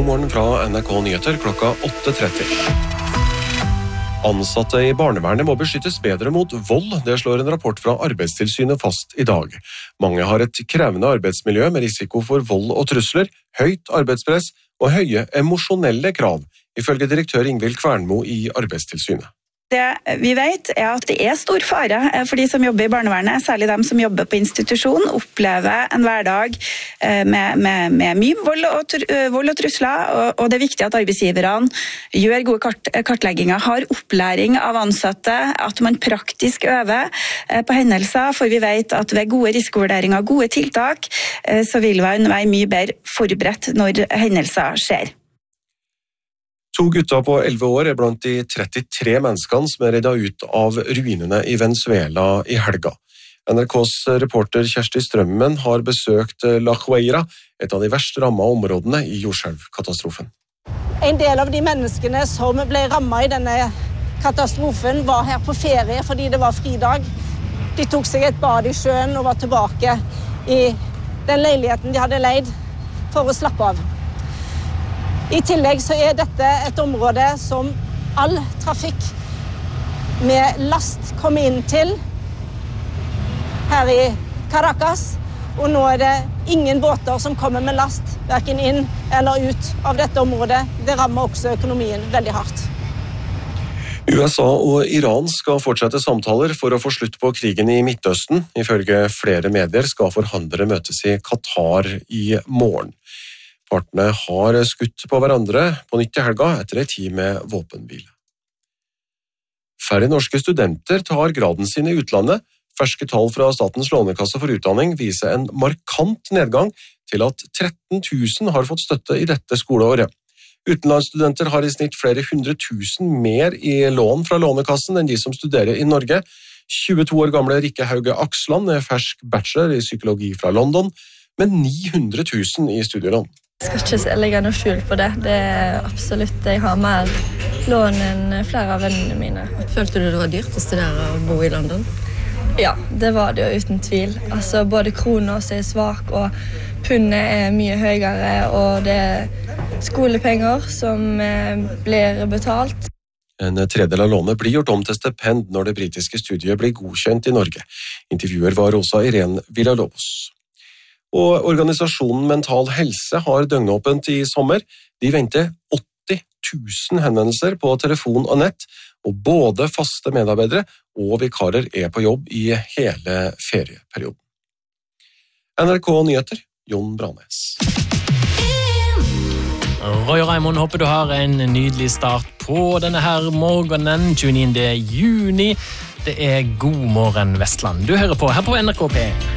God morgen fra NRK Nyheter klokka 8:30. Ansatte i barnevernet må beskyttes bedre mot vold, det slår en rapport fra Arbeidstilsynet fast i dag. Mange har et krevende arbeidsmiljø med risiko for vold og trusler, høyt arbeidspress og høye emosjonelle krav, ifølge direktør Ingvild Kvernmo i Arbeidstilsynet. Det vi vet at det stor fare for de som jobber i barnevernet, særlig de som jobber på institusjon, opplever en hverdag med mye vold og trusler, og det viktig at arbeidsgiverne gjør gode kartlegginger, har opplæring av ansatte, at man praktisk øver på hendelser, for vi vet at ved gode risikovurderinger, gode tiltak, så vil man være mye bedre forberedt når hendelser skjer. 2 gutter på 11 år blant de 33 menneskene som reddet ut av ruinene i Venezuela i helga. NRKs reporter Kjersti Strømmen har besøkt La Guaira, et av de verst rammede områdene i jordskjelvkatastrofen. En del av de menneskene som ble rammet i denne katastrofen var her på ferie fordi det var fridag. De tok seg et bad i sjøen og var tilbake i den leiligheten de hadde leid for å slappe av. I tillegg så dette et område som all trafikk med last kommer inn til her i Caracas, og nå det ingen båter som kommer med last, hverken inn eller ut av dette området. Det rammer også økonomien veldig hardt. USA og Iran skal fortsette samtaler for å få slutt på krigen i Midtøsten. Ifølge flere medier skal forhandlere møtes i Qatar i morgen. Partene har skutt på hverandre på nytt i helga etter en tid med våpenhvile. Færre norske studenter tar graden sin i utlandet. Ferske tall fra Statens lånekasse for utdanning viser en markant nedgang til at 13 000 har fått støtte i dette skoleåret. Utenlandsstudenter har i snitt flere 100 000 mer i lån fra lånekassen enn de som studerer i Norge. 22 år gamle Rikke Hauge Aksland fersk bachelor i psykologi fra London, med 900 000 i studielån. Jeg skal ikke legge noe skjul på det. Det absolutt. Jeg har mer lån enn flere av vennene mine. Følte du det var dyrt å studere og bo i London? Ja, det var det jo uten tvil. Altså, både kroner er svak, og pundet mye høyere, og det skolepenger som blir betalt. En tredjedel av lånet blir gjort om til stipend når det britiske studiet blir godkjent i Norge. Intervjuer var Rosa Irene Villalobos. Og organisasjonen Mental Helse har døgnåpent i sommer. De venter 80 000 henvendelser på telefon og nett, og både faste medarbeidere og vikarer på jobb i hele ferieperioden. NRK Nyheter, Jon Branes. Roy og Raimond, håper du har en nydelig start på denne her morgenen, 29. juni. Det God morgen Vestland. Du hører på her på NRK P1.